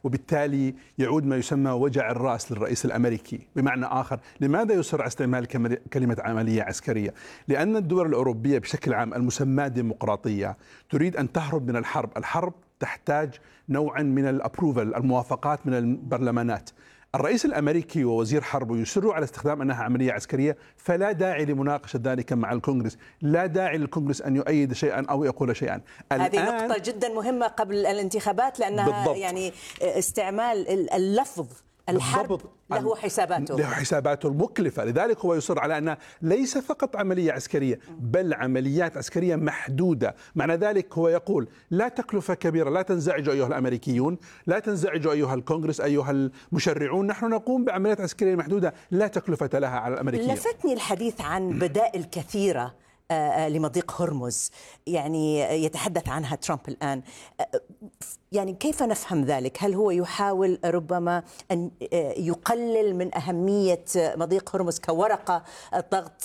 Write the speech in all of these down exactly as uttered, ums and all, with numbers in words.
وبالتالي يعود ما يسمى وجع الرأس للرئيس الأمريكي. بمعنى آخر، لماذا يصر على استعمال كلمة عملية عسكرية؟ لأن الدول الأوروبية بشكل عام المسماة ديمقراطية تريد أن تهرب من الحرب. الحرب تحتاج نوعا من الابروفل، الموافقات من البرلمانات. الرئيس الأمريكي ووزير حربه يصروا على استخدام أنها عملية عسكرية، فلا داعي لمناقشة ذلك مع الكونغرس، لا داعي للكونغرس أن يؤيد شيئا أو يقول شيئا. هذه نقطة جدا مهمة قبل الانتخابات، لأنها بالضبط. يعني استعمال اللفظ الحرب بالضبط. له حساباته له حساباته المكلفة. لذلك هو يصر على أنها ليس فقط عملية عسكرية بل عمليات عسكرية محدودة. معنى ذلك هو يقول لا تكلفة كبيرة، لا تنزعجوا أيها الأمريكيون، لا تنزعجوا أيها الكونغرس، أيها المشرعون، نحن نقوم بعمليات عسكرية محدودة لا تكلفة لها على الأمريكيين. لفتني الحديث عن بدائل كثيرة لمضيق هرمز، يعني يتحدث عنها ترامب الآن. يعني كيف نفهم ذلك؟ هل هو يحاول ربما أن يقلل من أهمية مضيق هرمز كورقة ضغط؟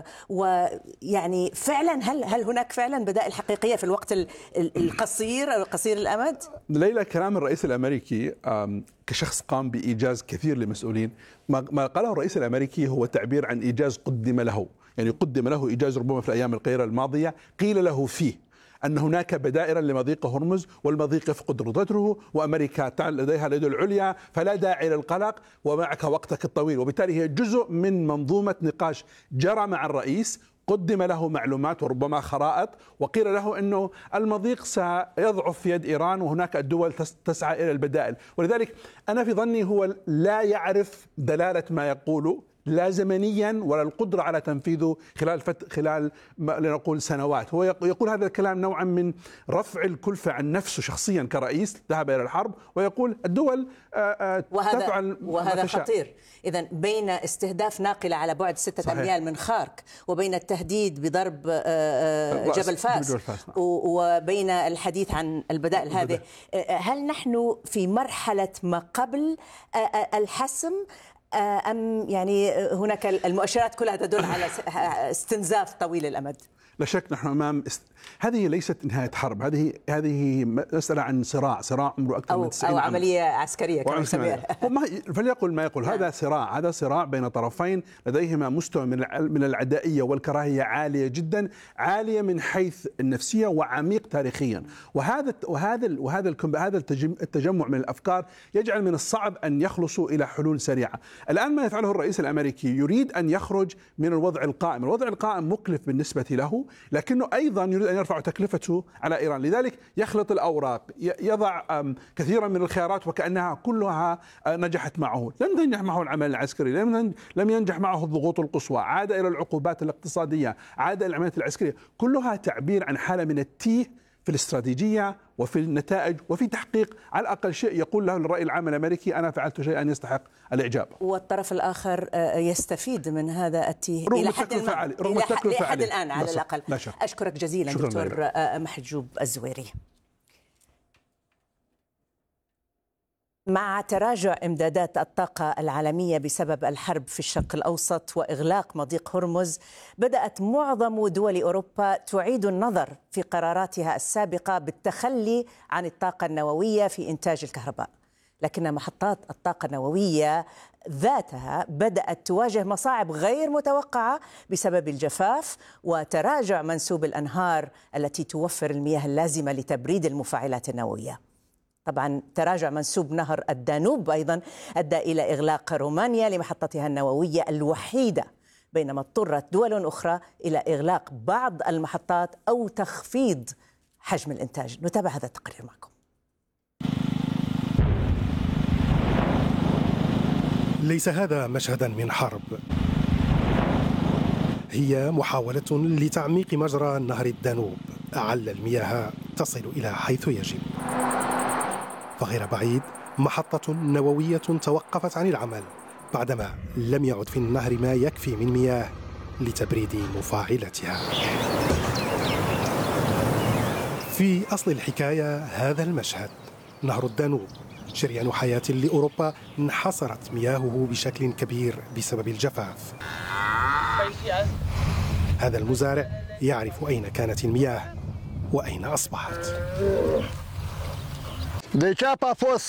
ويعني فعلا هل هل هناك فعلا بدائل حقيقية في الوقت القصير قصير الأمد؟ ليلى، كلام الرئيس الأمريكي كشخص قام بإيجاز كثير لمسؤولين، ما قاله الرئيس الأمريكي هو تعبير عن إيجاز قدم له، يعني قدم له إيجاز ربما في الأيام القليلة الماضية قيل له فيه أن هناك بدائل لمضيق هرمز والمضيق يفقد رطته وأمريكا لديها اليد العليا فلا داعي للقلق ومعك وقتك الطويل. وبالتالي هي جزء من منظومة نقاش جرى مع الرئيس، قدم له معلومات وربما خرائط، وقيل له أنه المضيق سيضعف في يد إيران وهناك الدول تسعى إلى البدائل. ولذلك أنا في ظني هو لا يعرف دلالة ما يقوله لا زمنيا ولا القدرة على تنفيذه خلال فت... خلال لنقول سنوات. هو يقول هذا الكلام نوعا من رفع الكلفة عن نفسه شخصيا كرئيس ذهب إلى الحرب، ويقول الدول وهذا تفعل وهذا خطير. إذن بين استهداف ناقلة على بعد ستة أميال من خارك وبين التهديد بضرب جبل فاس وبين الحديث عن البدائل هذه، هل نحن في مرحلة ما قبل الحسم أم يعني هناك المؤشرات كلها تدل على استنزاف طويل الأمد؟ لا شك نحن أمام است... هذه ليست نهاية حرب، هذه هذه مسألة عن صراع صراع عمره أكثر أو من تسعين أو عام. عملية عسكرية كما يسميها. فليقل ما يقول. هذا صراع هذا صراع بين طرفين لديهما مستوى من من العدائية والكراهية عالية جدا، عالية من حيث النفسية وعميق تاريخيا. وهذا وهذا وهذا هذا التجمع من الأفكار يجعل من الصعب أن يخلصوا إلى حلول سريعة. الآن ما يفعله الرئيس الأمريكي يريد أن يخرج من الوضع القائم. الوضع القائم مكلف بالنسبة له، لكنه أيضا يريد أن يرفع تكلفته على إيران. لذلك يخلط الأوراق، يضع كثيرا من الخيارات وكأنها كلها نجحت معه. لم تنجح معه العمل العسكري، لم لم ينجح معه الضغوط القصوى، عاد إلى العقوبات الاقتصادية، عاد إلى العمليات العسكرية، كلها تعبير عن حالة من التيه في الاستراتيجية وفي النتائج وفي تحقيق على الأقل شيء يقول له الرأي العام الأمريكي أنا فعلت شيئا يستحق الإعجاب. والطرف الآخر يستفيد من هذا التيه رغم التكلفة عليه، رغم التكلفة عليه الآن على الأقل. أشكرك جزيلا دكتور محجوب الزويري. مع تراجع إمدادات الطاقة العالمية بسبب الحرب في الشرق الأوسط وإغلاق مضيق هرمز، بدأت معظم دول أوروبا تعيد النظر في قراراتها السابقة بالتخلي عن الطاقة النووية في إنتاج الكهرباء. لكن محطات الطاقة النووية ذاتها بدأت تواجه مصاعب غير متوقعة بسبب الجفاف وتراجع منسوب الأنهار التي توفر المياه اللازمة لتبريد المفاعلات النووية. طبعا تراجع منسوب نهر الدانوب أيضا أدى إلى إغلاق رومانيا لمحطتها النووية الوحيدة، بينما اضطرت دول أخرى إلى إغلاق بعض المحطات أو تخفيض حجم الإنتاج. نتابع هذا التقرير معكم. ليس هذا مشهدا من حرب، هي محاولة لتعميق مجرى نهر الدانوب أعل المياه تصل إلى حيث يجب. فغير بعيد محطة نووية توقفت عن العمل بعدما لم يعد في النهر ما يكفي من مياه لتبريد مفاعلتها. في أصل الحكاية هذا المشهد، نهر الدانوب شريان حياة لأوروبا انحصرت مياهه بشكل كبير بسبب الجفاف. هذا المزارع يعرف أين كانت المياه وأين أصبحت.